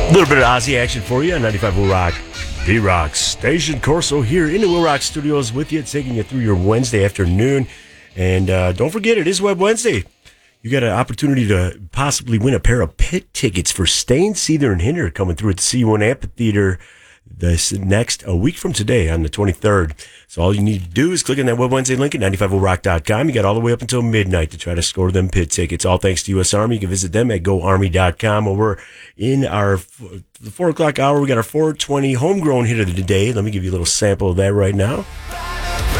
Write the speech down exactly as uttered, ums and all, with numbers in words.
A little bit of Aussie action for you on ninety-five Will Rock, the Rock Station. Corso here in the Will Rock Studios with you, taking you through your Wednesday afternoon. And uh, don't forget, it is Web Wednesday. You got an opportunity to possibly win a pair of pit tickets for Stain, Seether, and Hinder coming through at the C one Amphitheater this next a week from today on the twenty-third. So all you need to do is click on that Web Wednesday link at ninety-five will rock dot com. You got all the way up until midnight to try to score them pit tickets. All thanks to U S Army. You can visit them at go army dot com. Well, we're in our the four o'clock hour. We got our four twenty homegrown hit of the day. Let me give you a little sample of that right now.